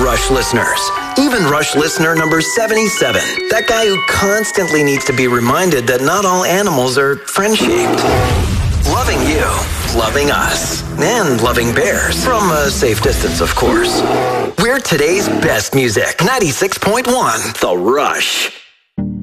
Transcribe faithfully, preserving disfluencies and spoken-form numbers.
Rush listeners. Even Rush listener number seventy-seven. That guy who constantly needs to be reminded that not all animals are friend-shaped. Loving you, loving us, and loving bears. From a safe distance, of course. We're today's best music. ninety-six point one, The Rush.